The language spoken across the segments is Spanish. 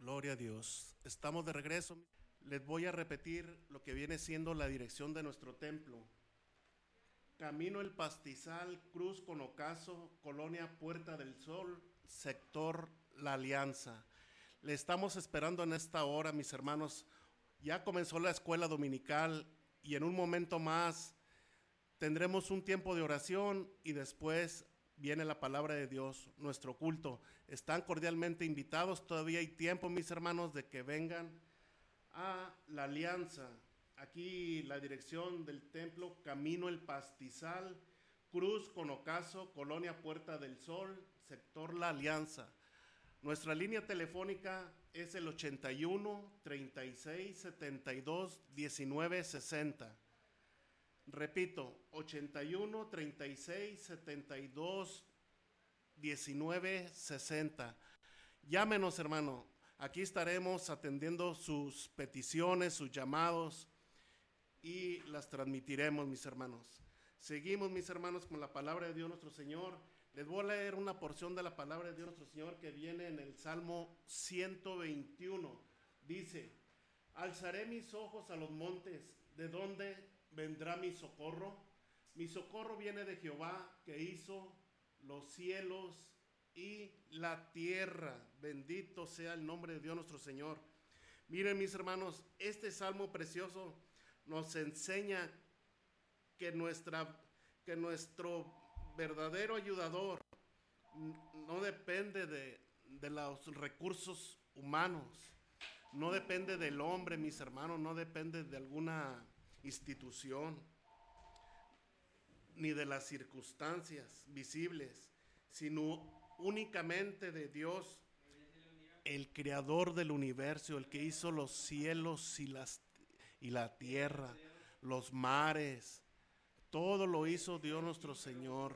Gloria a Dios. Estamos de regreso. Les voy a repetir lo que viene siendo la dirección de nuestro templo. Camino El Pastizal, Cruz con Ocaso, Colonia Puerta del Sol, sector La Alianza. Le estamos esperando en esta hora, mis hermanos. Ya comenzó la escuela dominical y en un momento más tendremos un tiempo de oración y después viene la palabra de Dios, nuestro culto. Están cordialmente invitados, todavía hay tiempo, mis hermanos, de que vengan a La Alianza. Aquí la dirección del templo, Camino El Pastizal, Cruz con Ocaso, Colonia Puerta del Sol, sector La Alianza. Nuestra línea telefónica es el 81 36 72 19 60. Repito, 81 36 72 19 60. Llámenos, hermano. Aquí estaremos atendiendo sus peticiones, sus llamados y las transmitiremos, mis hermanos. Seguimos, mis hermanos, con la palabra de Dios nuestro Señor. Les voy a leer una porción de la palabra de Dios nuestro Señor que viene en el Salmo 121. Dice: alzaré mis ojos a los montes, ¿de dónde vendrá mi socorro? Mi socorro viene de Jehová, que hizo los cielos y la tierra. Bendito sea el nombre de Dios nuestro Señor. Miren, mis hermanos, este salmo precioso nos enseña que nuestro verdadero ayudador no depende de los recursos humanos, no depende del hombre, mis hermanos, no depende de alguna institución, ni de las circunstancias visibles, sino únicamente de Dios, el creador del universo, el que hizo los cielos y la tierra, los mares, todo lo hizo Dios nuestro Señor.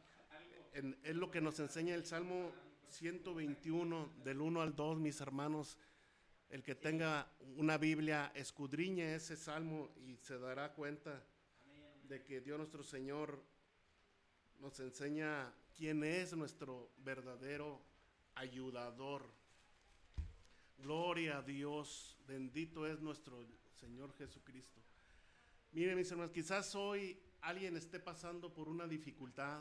Es lo que nos enseña el Salmo 121, del 1 al 2, mis hermanos. El que tenga una Biblia, escudriñe ese salmo y se dará cuenta de que Dios nuestro Señor nos enseña quién es nuestro verdadero ayudador. Gloria a Dios, bendito es nuestro Señor Jesucristo. Miren, mis hermanos, quizás hoy alguien esté pasando por una dificultad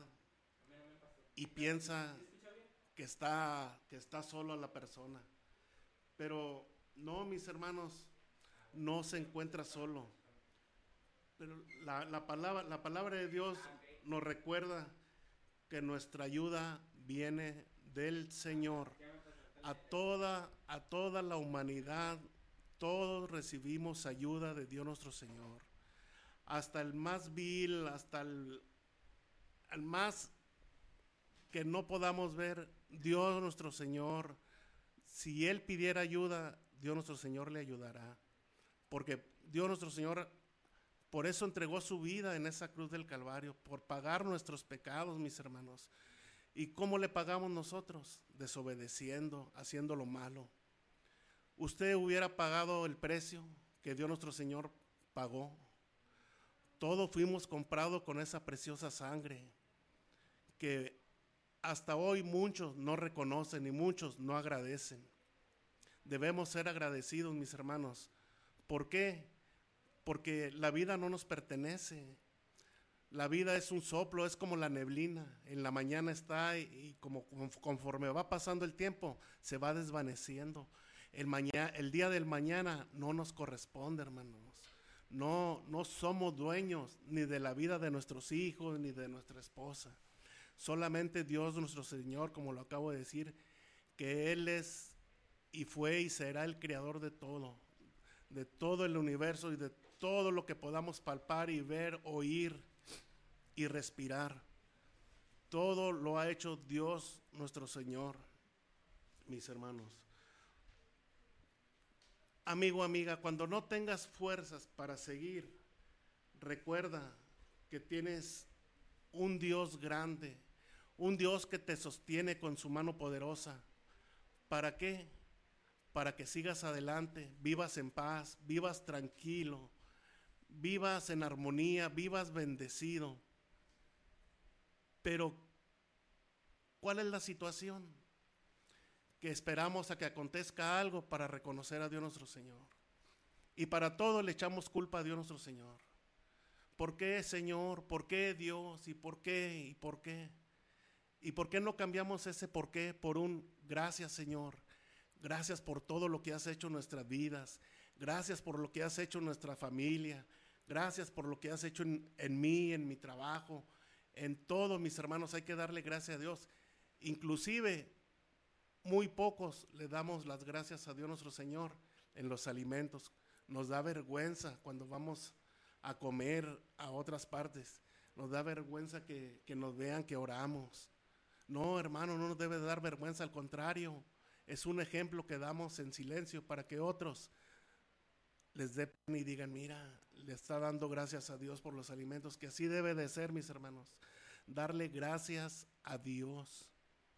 y piensa que está sola la persona. Pero no, mis hermanos, no se encuentra solo. Pero la palabra de Dios nos recuerda que nuestra ayuda viene del Señor. A toda la humanidad, todos recibimos ayuda de Dios nuestro Señor. Hasta el más vil, hasta el más que no podamos ver, Dios nuestro Señor, si Él pidiera ayuda, Dios nuestro Señor le ayudará. Porque Dios nuestro Señor, por eso entregó su vida en esa cruz del Calvario, por pagar nuestros pecados, mis hermanos. ¿Y cómo le pagamos nosotros? Desobedeciendo, haciendo lo malo. Usted hubiera pagado el precio que Dios nuestro Señor pagó. Todos fuimos comprados con esa preciosa sangre que hasta hoy muchos no reconocen y muchos no agradecen. Debemos ser agradecidos, mis hermanos. ¿Por qué? Porque la vida no nos pertenece. La vida es un soplo, es como la neblina. En la mañana está y conforme va pasando el tiempo, se va desvaneciendo. El día del mañana no nos corresponde, hermanos. No somos dueños ni de la vida de nuestros hijos ni de nuestra esposa. Solamente Dios nuestro Señor, como lo acabo de decir, que Él es y fue y será el creador de todo el universo y de todo lo que podamos palpar y ver, oír y respirar. Todo lo ha hecho Dios nuestro Señor, mis hermanos. Amigo, amiga, cuando no tengas fuerzas para seguir, recuerda que tienes un Dios grande, un Dios que te sostiene con su mano poderosa. ¿Para qué? Para que sigas adelante, vivas en paz, vivas tranquilo, vivas en armonía, vivas bendecido. Pero, ¿cuál es la situación? que esperamos a que acontezca algo para reconocer a Dios nuestro Señor. Y para todo le echamos culpa a Dios nuestro Señor. ¿Por qué, Señor? ¿Por qué, Dios? ¿Y por qué? ¿Y por qué? ¿Y por qué no cambiamos ese por qué por un gracias, Señor? Gracias por todo lo que has hecho en nuestras vidas. Gracias por lo que has hecho en nuestra familia. Gracias por lo que has hecho en mí, en mi trabajo, en todo, mis hermanos. Hay que darle gracias a Dios. Inclusive, muy pocos le damos las gracias a Dios nuestro Señor en los alimentos. Nos da vergüenza cuando vamos a comer a otras partes. Nos da vergüenza que nos vean que oramos. No, hermano, no nos debe dar vergüenza, al contrario. Es un ejemplo que damos en silencio para que otros les den y digan, mira, le está dando gracias a Dios por los alimentos, que así debe de ser, mis hermanos. Darle gracias a Dios.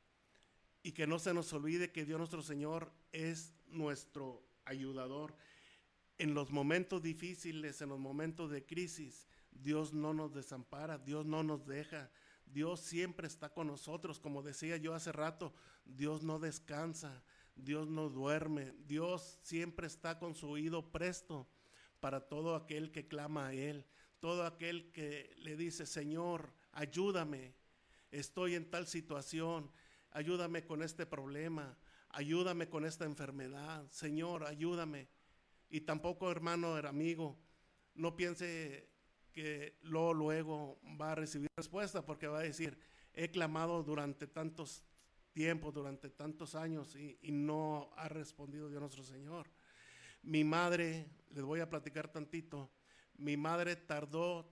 Y que no se nos olvide que Dios nuestro Señor es nuestro ayudador. En los momentos difíciles, en los momentos de crisis, Dios no nos desampara, Dios no nos deja. Dios siempre está con nosotros. Como decía yo hace rato, Dios no descansa, Dios no duerme. Dios siempre está con su oído presto para todo aquel que clama a Él. Todo aquel que le dice, Señor, ayúdame, estoy en tal situación, ayúdame con este problema, ayúdame con esta enfermedad, Señor, ayúdame. Y tampoco, hermano, amigo, no piense que luego va a recibir respuesta, porque va a decir, he clamado durante tantos tiempos, durante tantos años y no ha respondido Dios nuestro Señor. Mi madre, les voy a platicar tantito, mi madre tardó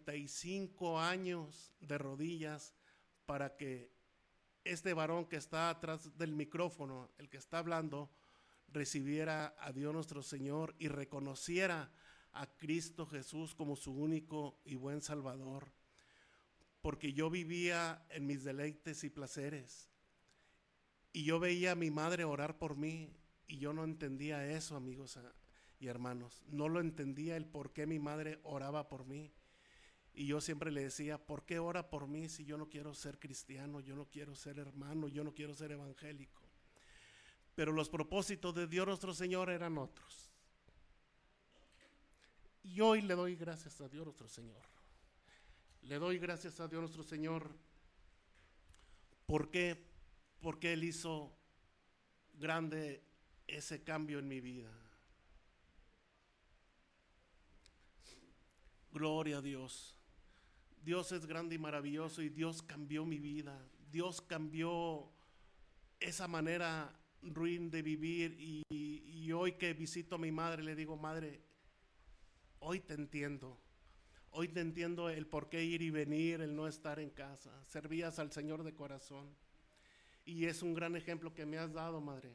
35 años de rodillas para que este varón que está atrás del micrófono, el que está hablando, recibiera a Dios nuestro Señor y reconociera a Cristo Jesús como su único y buen Salvador. Porque yo vivía en mis deleites y placeres y yo veía a mi madre orar por mí y yo no entendía eso, amigos y hermanos. No lo entendía el por qué mi madre oraba por mí. Y yo siempre le decía, ¿por qué ora por mí si yo no quiero ser cristiano, yo no quiero ser hermano, yo no quiero ser evangélico? Pero los propósitos de Dios nuestro Señor eran otros. Y hoy le doy gracias a Dios nuestro Señor. Le doy gracias a Dios nuestro Señor. ¿Por qué? Porque Él hizo grande ese cambio en mi vida. Gloria a Dios. Dios es grande y maravilloso y Dios cambió mi vida. Dios cambió esa manera ruin de vivir y hoy que visito a mi madre le digo, madre, hoy te entiendo el por qué ir y venir, el no estar en casa. Servías al Señor de corazón y es un gran ejemplo que me has dado, madre.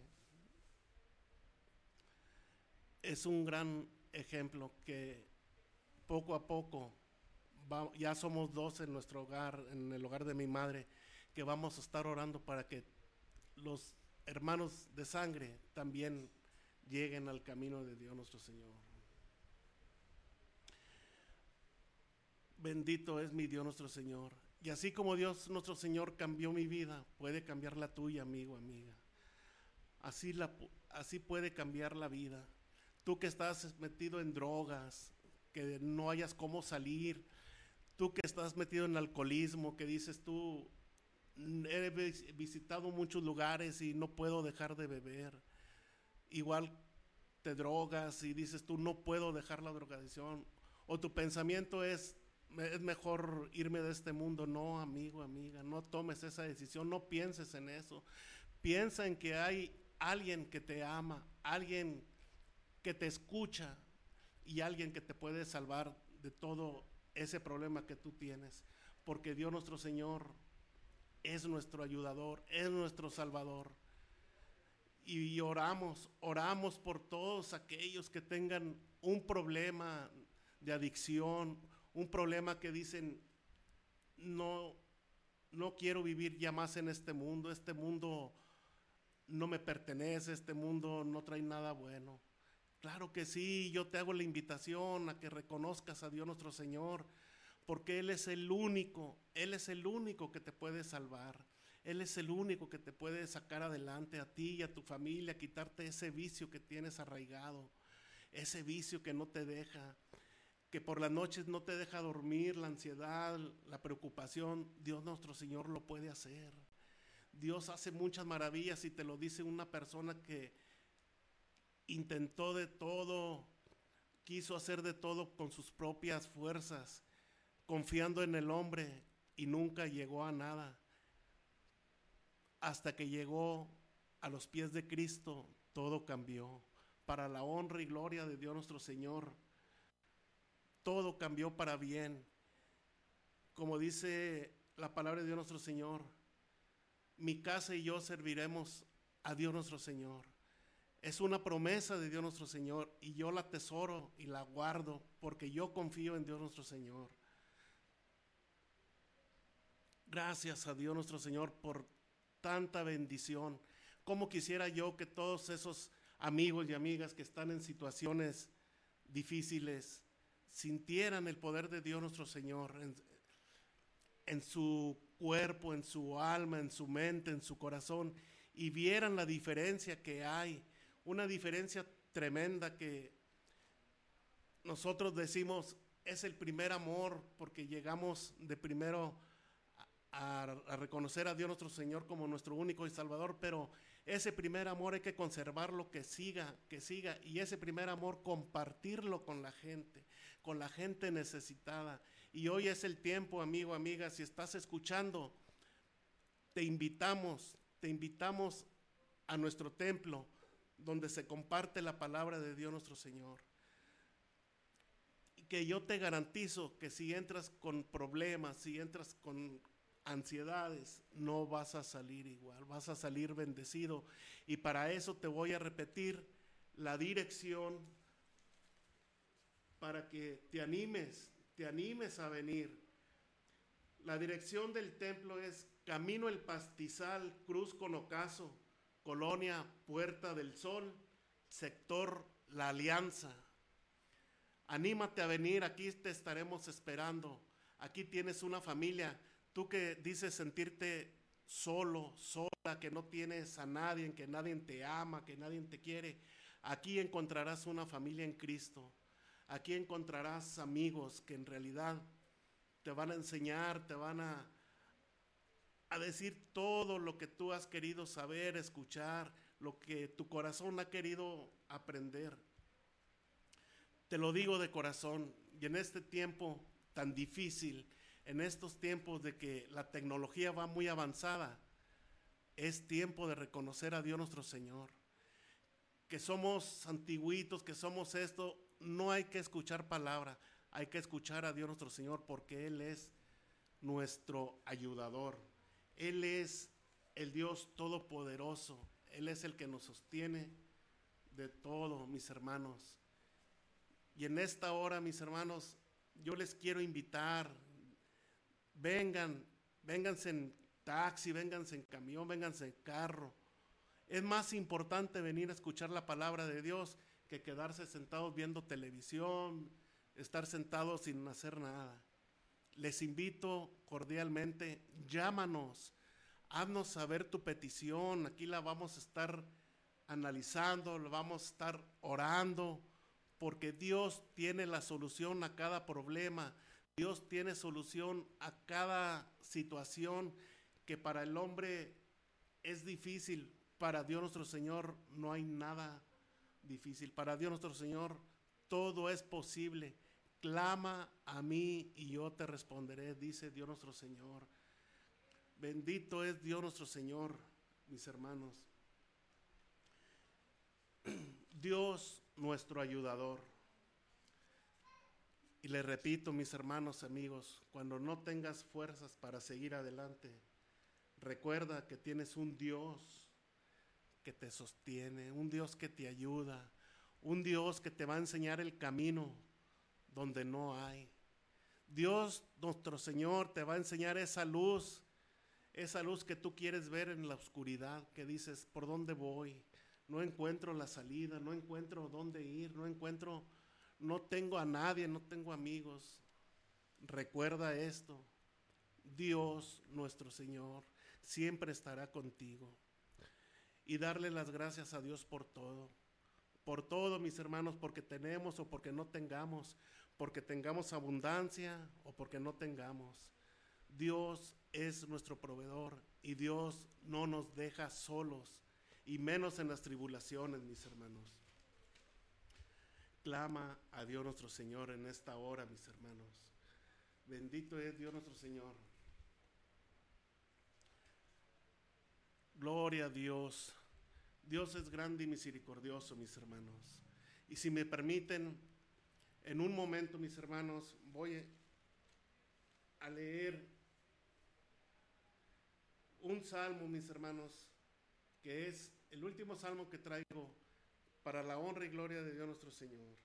Es un gran ejemplo que poco a poco ya somos dos en nuestro hogar, en el hogar de mi madre, que vamos a estar orando para que los hermanos de sangre también lleguen al camino de Dios nuestro Señor. Bendito es mi Dios nuestro Señor. Y así como Dios nuestro Señor cambió mi vida, puede cambiar la tuya, amigo, amiga. Así puede cambiar la vida. Tú que estás metido en drogas, que no hayas cómo salir. Tú que estás metido en alcoholismo, que dices tú, he visitado muchos lugares y no puedo dejar de beber. Igual te drogas y dices tú, no puedo dejar la drogadicción. O tu pensamiento es mejor irme de este mundo. No, amigo, amiga, no tomes esa decisión, no pienses en eso. Piensa en que hay alguien que te ama, alguien que te escucha y alguien que te puede salvar de todo ese problema que tú tienes, porque Dios nuestro Señor es nuestro ayudador, es nuestro Salvador. Y oramos por todos aquellos que tengan un problema de adicción, un problema que dicen, no quiero vivir ya más en este mundo no me pertenece, este mundo no trae nada bueno. Claro que sí, yo te hago la invitación a que reconozcas a Dios nuestro Señor, porque Él es el único que te puede salvar. Él es el único que te puede sacar adelante a ti y a tu familia, quitarte ese vicio que tienes arraigado, ese vicio que no te deja, que por las noches no te deja dormir, la ansiedad, la preocupación. Dios nuestro Señor lo puede hacer. Dios hace muchas maravillas y te lo dice una persona que intentó de todo, quiso hacer de todo con sus propias fuerzas, confiando en el hombre y nunca llegó a nada. Hasta que llegó a los pies de Cristo, todo cambió. Para la honra y gloria de Dios nuestro Señor, todo cambió para bien. Como dice la palabra de Dios nuestro Señor, mi casa y yo serviremos a Dios nuestro Señor. Es una promesa de Dios nuestro Señor y yo la atesoro y la guardo porque yo confío en Dios nuestro Señor. Gracias a Dios nuestro Señor por tanta bendición. Como quisiera yo que todos esos amigos y amigas que están en situaciones difíciles sintieran el poder de Dios nuestro Señor en su cuerpo, en su alma, en su mente, en su corazón, y vieran la diferencia que hay, una diferencia tremenda que nosotros decimos es el primer amor porque llegamos de primero a reconocer a Dios nuestro Señor como nuestro único y Salvador, pero ese primer amor hay que conservarlo, que siga, y ese primer amor compartirlo con la gente necesitada. Y hoy es el tiempo, amigo, amiga, si estás escuchando, te invitamos a nuestro templo, donde se comparte la palabra de Dios nuestro Señor. Y que yo te garantizo que si entras con problemas, si entras con ansiedades, no vas a salir igual, vas a salir bendecido. Y para eso te voy a repetir la dirección para que te animes a venir. La dirección del templo es Camino El Pastizal, Cruz con Ocaso, Colonia Puerta del Sol, sector La Alianza. Anímate a venir, aquí te estaremos esperando. Aquí tienes una familia. Tú que dices sentirte solo, sola, que no tienes a nadie, que nadie te ama, que nadie te quiere, aquí encontrarás una familia en Cristo. Aquí encontrarás amigos que en realidad te van a enseñar, te van a decir todo lo que tú has querido saber, escuchar, lo que tu corazón ha querido aprender. Te lo digo de corazón, y en este tiempo tan difícil, en estos tiempos de que la tecnología va muy avanzada, es tiempo de reconocer a Dios nuestro Señor. Que somos antiguitos, que somos esto, no hay que escuchar palabra, hay que escuchar a Dios nuestro Señor, porque Él es nuestro ayudador. Él es el Dios todopoderoso, Él es el que nos sostiene de todo, mis hermanos. Y en esta hora, mis hermanos, yo les quiero invitar, vénganse en taxi, vénganse en camión, vénganse en carro. Es más importante venir a escuchar la palabra de Dios que quedarse sentados viendo televisión, estar sentados sin hacer nada. Les invito cordialmente, llámanos, haznos saber tu petición, aquí la vamos a estar analizando, la vamos a estar orando, porque Dios tiene la solución a cada problema, Dios tiene solución a cada situación que para el hombre es difícil. Para Dios nuestro Señor no hay nada difícil. Para Dios nuestro Señor todo es posible. Clama a mí y yo te responderé, dice Dios nuestro Señor. Bendito es Dios nuestro Señor, mis hermanos. Dios nuestro ayudador. Y le repito, mis hermanos, amigos, cuando no tengas fuerzas para seguir adelante, recuerda que tienes un Dios que te sostiene, un Dios que te ayuda, un Dios que te va a enseñar el camino donde no hay. Dios nuestro Señor te va a enseñar esa luz que tú quieres ver en la oscuridad, que dices, ¿por dónde voy? No encuentro la salida, no encuentro dónde ir, no tengo a nadie, no tengo amigos. Recuerda esto, Dios nuestro Señor siempre estará contigo. Y darle las gracias a Dios por todo, mis hermanos, porque tenemos o porque no tengamos, porque tengamos abundancia o porque no tengamos. Dios es nuestro proveedor y Dios no nos deja solos, y menos en las tribulaciones, mis hermanos. Clama a Dios nuestro Señor en esta hora, mis hermanos. Bendito es Dios nuestro Señor. Gloria a Dios. Dios es grande y misericordioso, mis hermanos. Y si me permiten, en un momento, mis hermanos, voy a leer un salmo, mis hermanos, que es el último salmo que traigo para la honra y gloria de Dios nuestro Señor.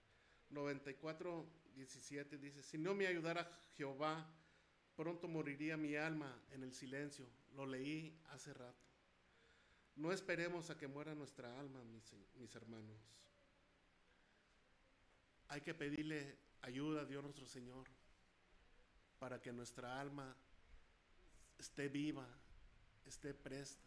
94:17 dice: si no me ayudara Jehová, pronto moriría mi alma en el silencio. Lo leí hace rato. No esperemos a que muera nuestra alma, mis hermanos. Hay que pedirle ayuda a Dios nuestro Señor para que nuestra alma esté viva, esté presta.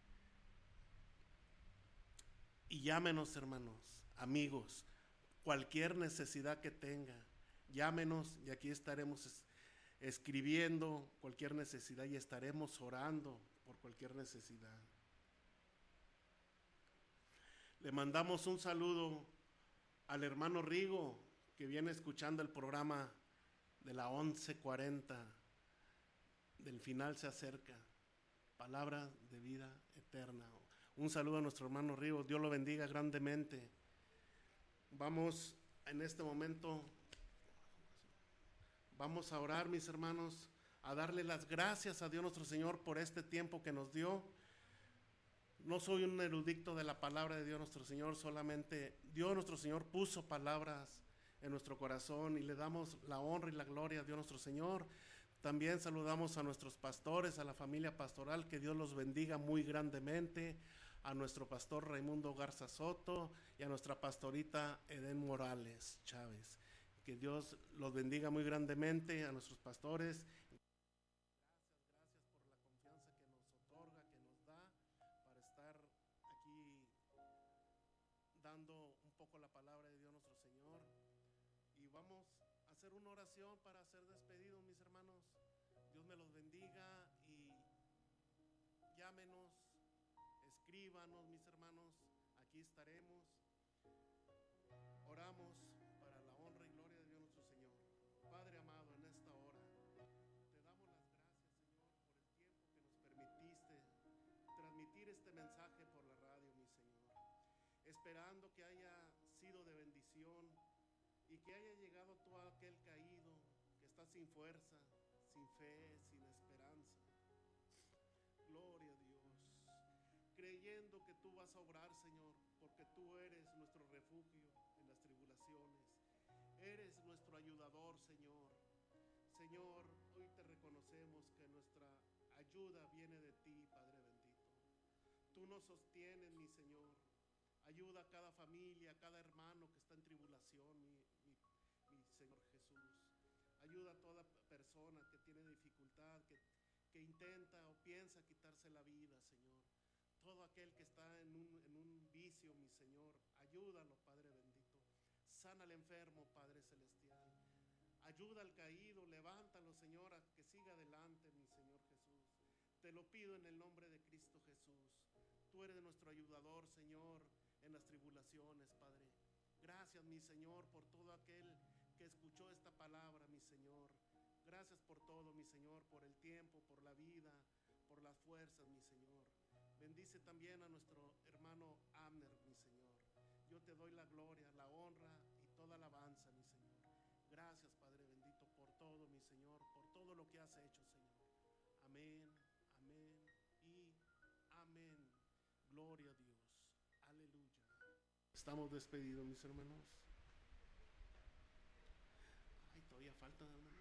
Y llámenos, hermanos, amigos, cualquier necesidad que tenga, llámenos y aquí estaremos escribiendo cualquier necesidad y estaremos orando por cualquier necesidad. Le mandamos un saludo al hermano Rigo, que viene escuchando el programa de la 11:40, del final se acerca, palabra de vida eterna. Un saludo a nuestro hermano Rigo, Dios lo bendiga grandemente. Vamos en este momento, vamos a orar, mis hermanos, a darle las gracias a Dios nuestro Señor por este tiempo que nos dio. No soy un erudito de la palabra de Dios nuestro Señor, solamente Dios nuestro Señor puso palabras en nuestro corazón y le damos la honra y la gloria a Dios nuestro Señor. También saludamos a nuestros pastores, a la familia pastoral, que Dios los bendiga muy grandemente, a nuestro pastor Raimundo Garza Soto y a nuestra pastorita Edén Morales Chávez. Que Dios los bendiga muy grandemente, a nuestros pastores. Dando un poco la palabra de Dios nuestro Señor, y vamos a hacer una oración para ser despedidos, mis hermanos. Dios me los bendiga y llámenos, escríbanos, mis hermanos, aquí estaremos. Oramos para la honra y gloria de Dios nuestro Señor. Padre amado, en esta hora te damos las gracias, Señor, por el tiempo que nos permitiste transmitir este mensaje por la radio, mi Señor, esperando que haya sido de bendición y que haya llegado todo aquel caído que está sin fuerza, sin fe, sin esperanza. Gloria a Dios, creyendo que tú vas a obrar, Señor, porque tú eres nuestro refugio en las tribulaciones, eres nuestro ayudador, Señor. Señor, hoy te reconocemos que nuestra ayuda viene de ti, Padre bendito. Tú nos sostienes, mi Señor. Ayuda a cada familia, a cada hermano que está en tribulación, mi Señor Jesús. Ayuda a toda persona que tiene dificultad, que intenta o piensa quitarse la vida, Señor. Todo aquel que está en un vicio, mi Señor, ayúdalo, Padre bendito. Sana al enfermo, Padre celestial. Ayuda al caído, levántalo, Señor, a que siga adelante, mi Señor Jesús. Te lo pido en el nombre de Cristo Jesús. Tú eres nuestro ayudador, Señor, en las tribulaciones, Padre. Gracias, mi Señor, por todo aquel que escuchó esta palabra, mi Señor. Gracias por todo, mi Señor, por el tiempo, por la vida, por las fuerzas, mi Señor. Bendice también a nuestro hermano Abner, mi Señor. Yo te doy la gloria, la honra y toda alabanza, mi Señor. Gracias, Padre bendito, por todo, mi Señor, por todo lo que has hecho, Señor. Amén, amén y amén. Gloria a Dios. Aleluya. Estamos despedidos, mis hermanos. Ay, todavía falta, hermano.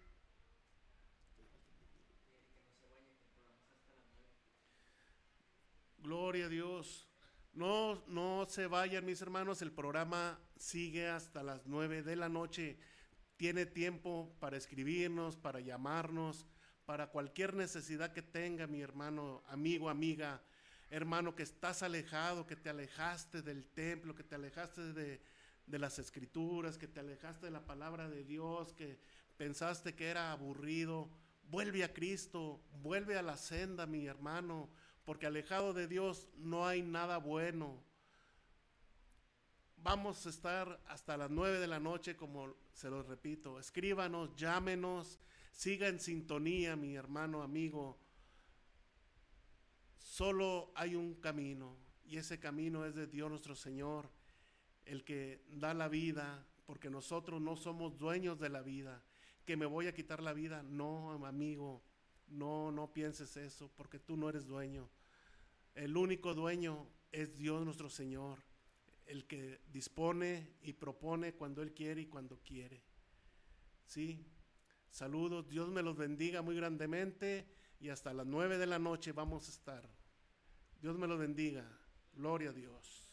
Gloria a Dios. No se vayan, mis hermanos. El programa sigue hasta las 9 de la noche. Tiene tiempo para escribirnos, para llamarnos, para cualquier necesidad que tenga mi hermano, amigo, amiga, hermano, que estás alejado, que te alejaste del templo, que te alejaste de las escrituras, que te alejaste de la palabra de Dios, que pensaste que era aburrido. Vuelve a Cristo, vuelve a la senda, mi hermano, porque alejado de Dios no hay nada bueno. Vamos a estar hasta las 9 de la noche, como se los repito. Escríbanos, llámenos, siga en sintonía, mi hermano, amigo. Solo hay un camino, y ese camino es de Dios nuestro Señor, el que da la vida, porque nosotros no somos dueños de la vida. Que me voy a quitar la vida, no, amigo, no pienses eso, porque tú no eres dueño. El único dueño es Dios nuestro Señor, el que dispone y propone cuando Él quiere y cuando quiere. Sí, saludos, Dios me los bendiga muy grandemente, y hasta las 9 de la noche vamos a estar. Dios me los bendiga, gloria a Dios.